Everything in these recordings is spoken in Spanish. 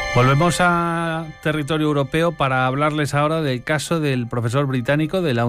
Volvemos a territorio europeo para hablarles ahora del caso del profesor británico de la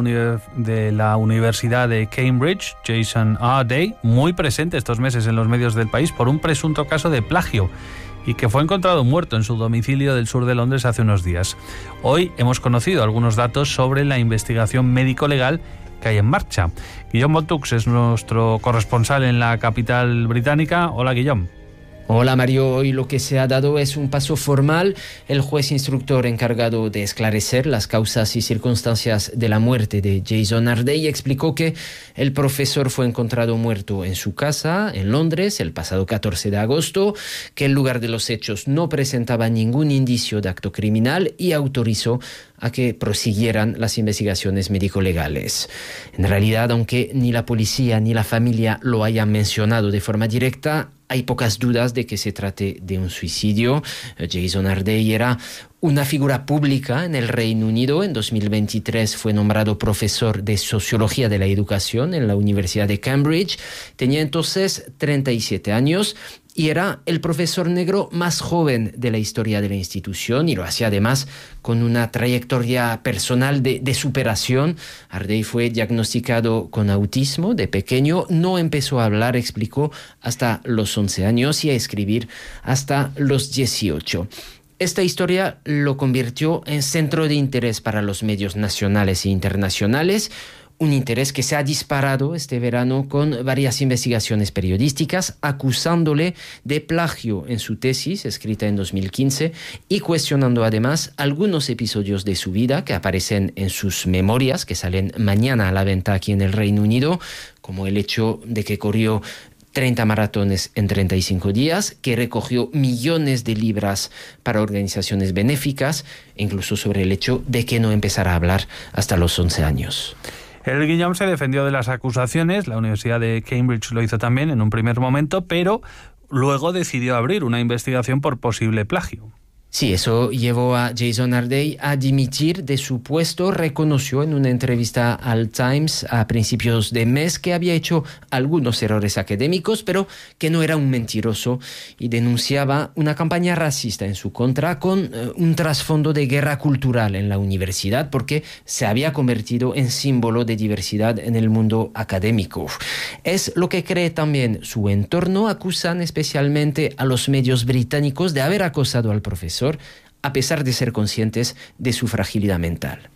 Universidad de Cambridge, Jason Arday, muy presente estos meses en los medios del país por un presunto caso de plagio y que fue encontrado muerto en su domicilio del sur de Londres hace unos días. Hoy hemos conocido algunos datos sobre la investigación médico-legal que hay en marcha. Guillaume Montux es nuestro corresponsal en la capital británica. Hola, Guillaume. Hola Mario, hoy lo que se ha dado es un paso formal. El juez instructor encargado de esclarecer las causas y circunstancias de la muerte de Jason Arday explicó que el profesor fue encontrado muerto en su casa en Londres el pasado 14 de agosto, que el lugar de los hechos no presentaba ningún indicio de acto criminal y autorizó a que prosiguieran las investigaciones médico-legales. En realidad, aunque ni la policía ni la familia lo hayan mencionado de forma directa, hay pocas dudas de que se trate de un suicidio. Jason Arday era una figura pública en el Reino Unido. En 2023 fue nombrado profesor de Sociología de la Educación en la Universidad de Cambridge. Tenía entonces 37 años y era el profesor negro más joven de la historia de la institución, y lo hacía además con una trayectoria personal de superación. Arday fue diagnosticado con autismo de pequeño, no empezó a hablar, explicó, hasta los 11 años y a escribir hasta los 18. Esta historia lo convirtió en centro de interés para los medios nacionales e internacionales, un interés que se ha disparado este verano con varias investigaciones periodísticas acusándole de plagio en su tesis escrita en 2015 y cuestionando además algunos episodios de su vida que aparecen en sus memorias, que salen mañana a la venta aquí en el Reino Unido, como el hecho de que corrió 30 maratones en 35 días, que recogió millones de libras para organizaciones benéficas, e incluso sobre el hecho de que no empezara a hablar hasta los 11 años. El Guillaume se defendió de las acusaciones, la Universidad de Cambridge lo hizo también en un primer momento, pero luego decidió abrir una investigación por posible plagio. Sí, eso llevó a Jason Arday a dimitir de su puesto. Reconoció en una entrevista al Times a principios de mes que había hecho algunos errores académicos, pero que no era un mentiroso, y denunciaba una campaña racista en su contra con un trasfondo de guerra cultural en la universidad, porque se había convertido en símbolo de diversidad en el mundo académico. Es lo que cree también su entorno. Acusan especialmente a los medios británicos de haber acosado al profesor, a pesar de ser conscientes de su fragilidad mental.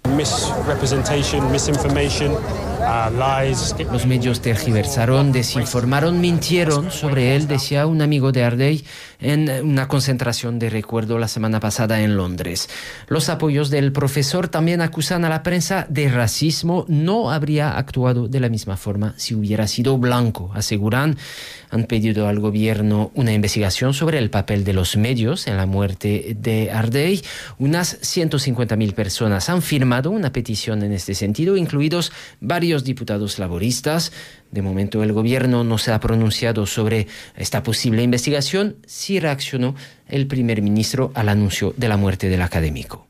Los medios tergiversaron, desinformaron, mintieron sobre él, decía un amigo de Arday en una concentración de recuerdo la semana pasada en Londres. Los apoyos del profesor también acusan a la prensa de racismo. No habría actuado de la misma forma si hubiera sido blanco, aseguran. Han pedido al gobierno una investigación sobre el papel de los medios en la muerte de Arday. Unas 150.000 personas han firmado una petición en este sentido, incluidos varios diputados laboristas. De momento el gobierno no se ha pronunciado sobre esta posible investigación. Sí reaccionó el primer ministro al anuncio de la muerte del académico.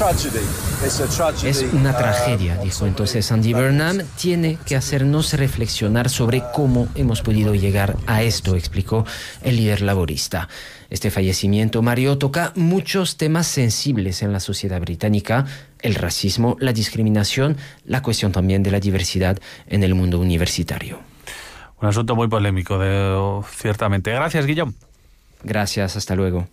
Es una tragedia, dijo entonces Andy Burnham. Tiene que hacernos reflexionar sobre cómo hemos podido llegar a esto, explicó el líder laborista. Este fallecimiento, Mario, toca muchos temas sensibles en la sociedad británica: el racismo, la discriminación, la cuestión también de la diversidad en el mundo universitario. Un asunto muy polémico, ciertamente. Gracias, Guillaume. Gracias, hasta luego.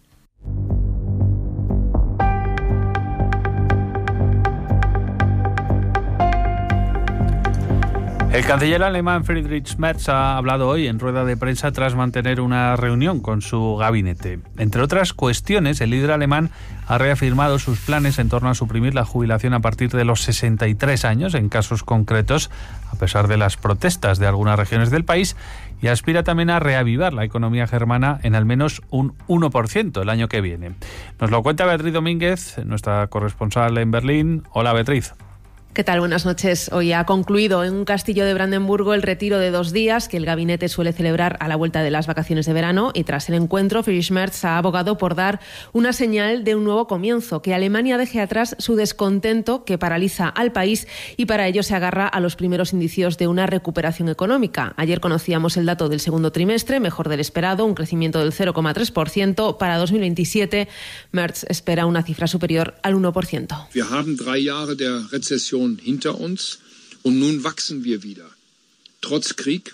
El canciller alemán Friedrich Merz ha hablado hoy en rueda de prensa tras mantener una reunión con su gabinete. Entre otras cuestiones, el líder alemán ha reafirmado sus planes en torno a suprimir la jubilación a partir de los 63 años en casos concretos, a pesar de las protestas de algunas regiones del país, y aspira también a reavivar la economía germana en al menos un 1% el año que viene. Nos lo cuenta Beatriz Domínguez, nuestra corresponsal en Berlín. Hola, Beatriz. ¿Qué tal? Buenas noches. Hoy ha concluido en un castillo de Brandenburgo el retiro de 2 días que el gabinete suele celebrar a la vuelta de las vacaciones de verano, y tras el encuentro, Friedrich Merz ha abogado por dar una señal de un nuevo comienzo, que Alemania deje atrás su descontento que paraliza al país, y para ello se agarra a los primeros indicios de una recuperación económica. Ayer conocíamos el dato del segundo trimestre, mejor del esperado, un crecimiento del 0,3%. Para 2027, Merz espera una cifra superior al 1%. Wir haben 3 Jahre der Rezession hinter uns und nun wachsen wir wieder. Trotz Krieg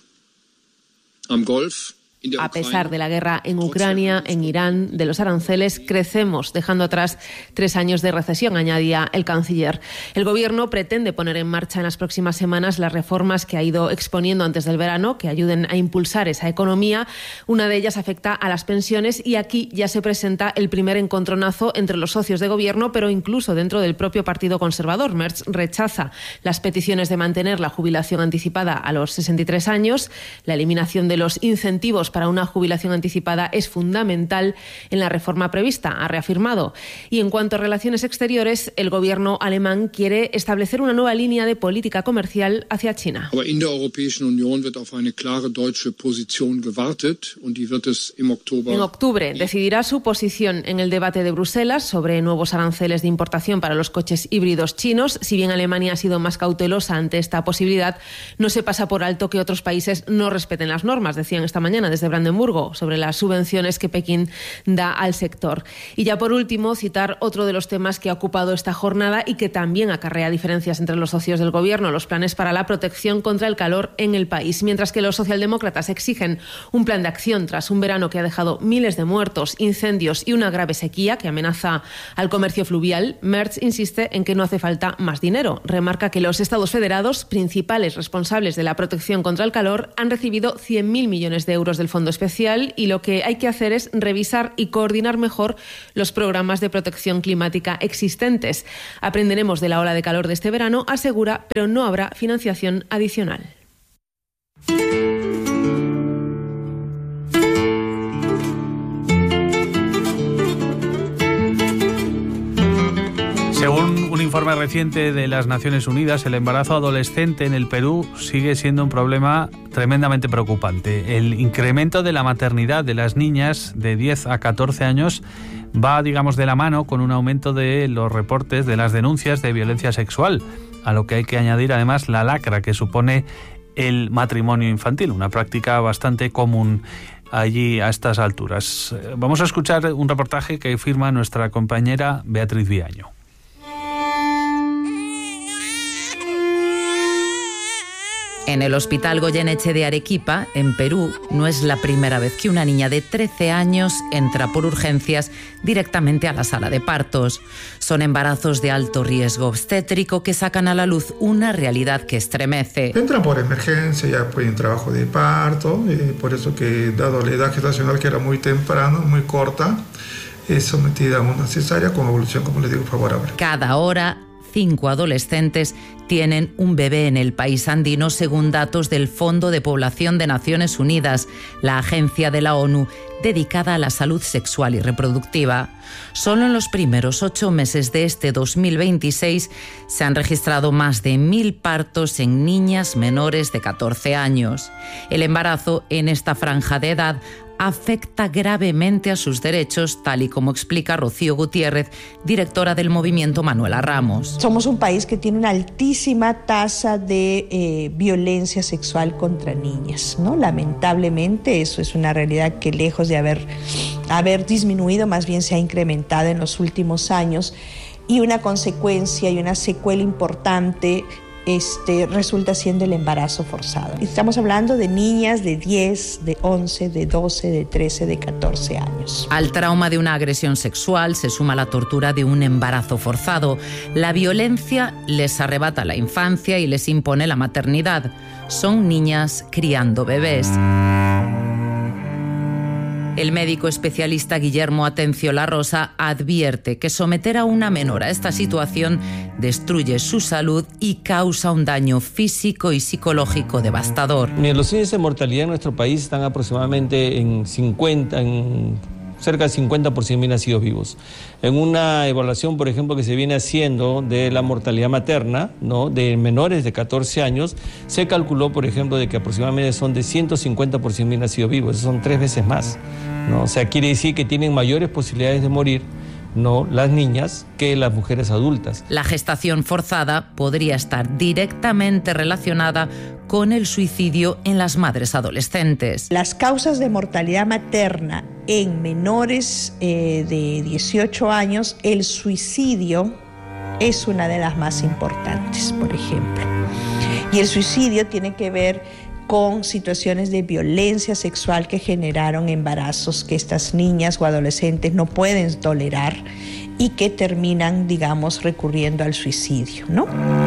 am Golf. A pesar de la guerra en Ucrania, en Irán, de los aranceles, crecemos, dejando atrás 3 años de recesión, añadía el canciller. El gobierno pretende poner en marcha en las próximas semanas las reformas que ha ido exponiendo antes del verano, que ayuden a impulsar esa economía. Una de ellas afecta a las pensiones, y aquí ya se presenta el primer encontronazo entre los socios de gobierno, pero incluso dentro del propio Partido Conservador. Merz rechaza las peticiones de mantener la jubilación anticipada a los 63 años. La eliminación de los incentivos para una jubilación anticipada es fundamental en la reforma prevista, ha reafirmado. Y en cuanto a relaciones exteriores, el gobierno alemán quiere establecer una nueva línea de política comercial hacia China. In der Europäischen Union wird auf eine klare deutsche Position gewartet und die wird es im Oktober. En octubre decidirá su posición en el debate de Bruselas sobre nuevos aranceles de importación para los coches híbridos chinos. Si bien Alemania ha sido más cautelosa ante esta posibilidad, no se pasa por alto que otros países no respeten las normas, decían esta mañana desde Brandenburgo, sobre las subvenciones que Pekín da al sector. Y ya por último, citar otro de los temas que ha ocupado esta jornada y que también acarrea diferencias entre los socios del gobierno: los planes para la protección contra el calor en el país. Mientras que los socialdemócratas exigen un plan de acción tras un verano que ha dejado miles de muertos, incendios y una grave sequía que amenaza al comercio fluvial, Merz insiste en que no hace falta más dinero. Remarca que los Estados federados, principales responsables de la protección contra el calor, han recibido 100.000 millones de euros del Fondo Especial, y lo que hay que hacer es revisar y coordinar mejor los programas de protección climática existentes. Aprenderemos de la ola de calor de este verano, asegura, pero no habrá financiación adicional. Según un informe reciente de las Naciones Unidas, el embarazo adolescente en el Perú sigue siendo un problema tremendamente preocupante. El incremento de la maternidad de las niñas de 10 a 14 años va, digamos, de la mano con un aumento de los reportes de las denuncias de violencia sexual, a lo que hay que añadir además la lacra que supone el matrimonio infantil, una práctica bastante común allí a estas alturas. Vamos a escuchar un reportaje que firma nuestra compañera Beatriz Viaño. En el Hospital Goyeneche de Arequipa, en Perú, no es la primera vez que una niña de 13 años entra por urgencias directamente a la sala de partos. Son embarazos de alto riesgo obstétrico que sacan a la luz una realidad que estremece. Entran por emergencia, ya pueden trabajo de parto, por eso que dado la edad gestacional que era muy temprana, muy corta, es sometida a una cesárea con evolución, como les digo, favorable. Cada hora, 5 adolescentes tienen un bebé en el país andino, según datos del Fondo de Población de Naciones Unidas, la agencia de la ONU dedicada a la salud sexual y reproductiva. Solo en los primeros 8 meses de este 2026 se han registrado más de 1.000 partos en niñas menores de 14 años. El embarazo en esta franja de edad afecta gravemente a sus derechos, tal y como explica Rocío Gutiérrez, directora del movimiento Manuela Ramos. Somos un país que tiene una altísima tasa de violencia sexual contra niñas, ¿no? Lamentablemente eso es una realidad que, lejos de haber disminuido, más bien se ha incrementado en los últimos años, y una consecuencia y una secuela importante resulta siendo el embarazo forzado. Estamos hablando de niñas de 10, de 11, de 12, de 13, de 14 años. Al trauma de una agresión sexual se suma la tortura de un embarazo forzado. La violencia les arrebata la infancia y les impone la maternidad. Son niñas criando bebés. El médico especialista Guillermo Atencio La Rosa advierte que someter a una menor a esta situación destruye su salud y causa un daño físico y psicológico devastador. Los índices de mortalidad en nuestro país están aproximadamente en cerca de 50 por 100.000 nacidos vivos. En una evaluación, por ejemplo, que se viene haciendo de la mortalidad materna, ¿no?, de menores de 14 años, se calculó, por ejemplo, de que aproximadamente son de 150 por 100.000 nacidos vivos. Eso son 3 veces más, ¿no? O sea, quiere decir que tienen mayores posibilidades de morir, no las niñas, que las mujeres adultas. La gestación forzada podría estar directamente relacionada con el suicidio en las madres adolescentes. Las causas de mortalidad materna en menores de 18 años, el suicidio es una de las más importantes, por ejemplo. Y el suicidio tiene que ver con situaciones de violencia sexual que generaron embarazos que estas niñas o adolescentes no pueden tolerar y que terminan, digamos, recurriendo al suicidio, ¿no?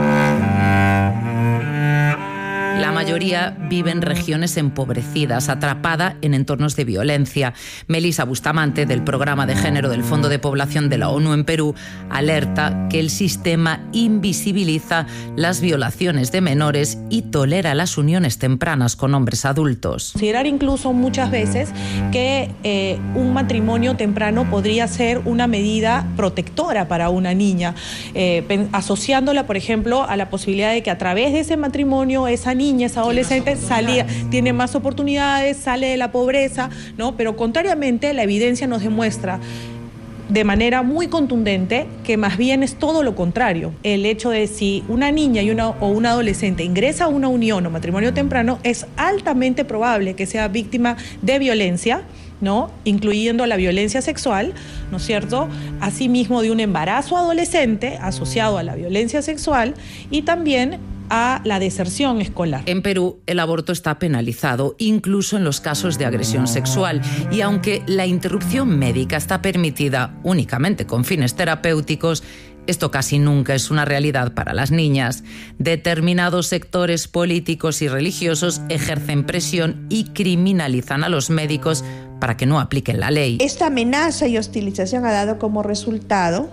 La mayoría vive en regiones empobrecidas, atrapada en entornos de violencia. Melissa Bustamante, del Programa de Género del Fondo de Población de la ONU en Perú, alerta que el sistema invisibiliza las violaciones de menores y tolera las uniones tempranas con hombres adultos. Considerar incluso muchas veces que un matrimonio temprano podría ser una medida protectora para una niña, asociándola, por ejemplo, a la posibilidad de que a través de ese matrimonio esa niña, esa adolescente tiene más oportunidades, sale de la pobreza, ¿no? Pero contrariamente, la evidencia nos demuestra de manera muy contundente que más bien es todo lo contrario. El hecho de si una niña o una adolescente ingresa a una unión o matrimonio temprano, es altamente probable que sea víctima de violencia, ¿no?, incluyendo la violencia sexual, ¿no es cierto?, asimismo de un embarazo adolescente asociado a la violencia sexual y también a la deserción escolar. En Perú, el aborto está penalizado, incluso en los casos de agresión sexual, y aunque la interrupción médica está permitida únicamente con fines terapéuticos, esto casi nunca es una realidad para las niñas. Determinados sectores políticos y religiosos ejercen presión y criminalizan a los médicos para que no apliquen la ley. Esta amenaza y hostilización ha dado como resultado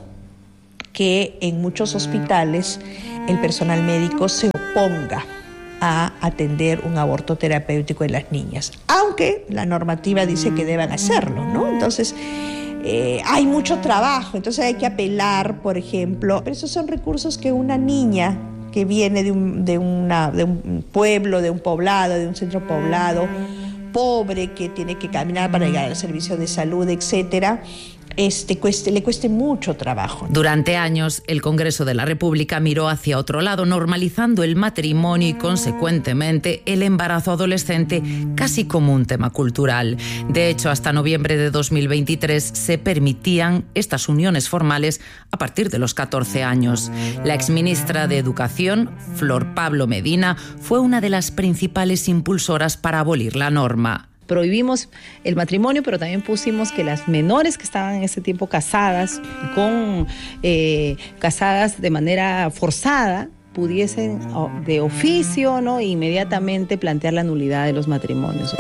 que en muchos hospitales el personal médico se oponga a atender un aborto terapéutico en las niñas, aunque la normativa dice que deban hacerlo, ¿no? Entonces, hay mucho trabajo, entonces hay que apelar, por ejemplo, pero esos son recursos que una niña que viene de un pueblo, de un poblado, de un centro poblado, pobre, que tiene que caminar para llegar al servicio de salud, etcétera, le cueste mucho trabajo. Durante años, el Congreso de la República miró hacia otro lado, normalizando el matrimonio y, consecuentemente, el embarazo adolescente casi como un tema cultural. De hecho, hasta noviembre de 2023 se permitían estas uniones formales a partir de los 14 años. La exministra de Educación, Flor Pablo Medina, fue una de las principales impulsoras para abolir la norma. Prohibimos el matrimonio, pero también pusimos que las menores que estaban en ese tiempo casadas de manera forzada pudiesen de oficio, ¿no?, inmediatamente plantear la nulidad de los matrimonios.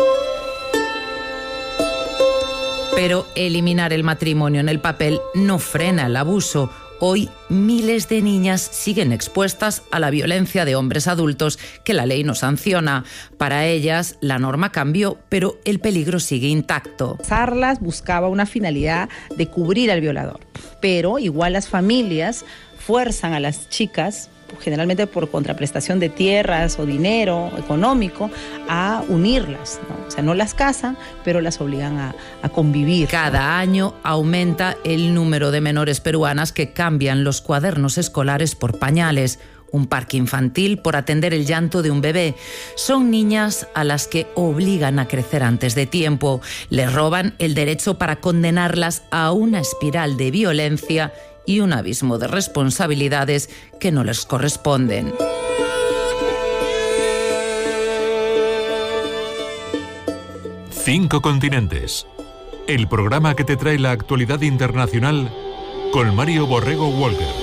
Pero eliminar el matrimonio en el papel no frena el abuso. Hoy, miles de niñas siguen expuestas a la violencia de hombres adultos que la ley no sanciona. Para ellas, la norma cambió, pero el peligro sigue intacto. Sarlas buscaba una finalidad de cubrir al violador, pero igual las familias fuerzan a las chicas, generalmente por contraprestación de tierras o dinero económico, a unirlas, ¿no? O sea, no las casan, pero las obligan a convivir. Cada año aumenta el número de menores peruanas que cambian los cuadernos escolares por pañales, un parque infantil por atender el llanto de un bebé. Son niñas a las que obligan a crecer antes de tiempo, les roban el derecho para condenarlas a una espiral de violencia y un abismo de responsabilidades que no les corresponden. Cinco continentes. El programa que te trae la actualidad internacional con Mario Borrego Walker.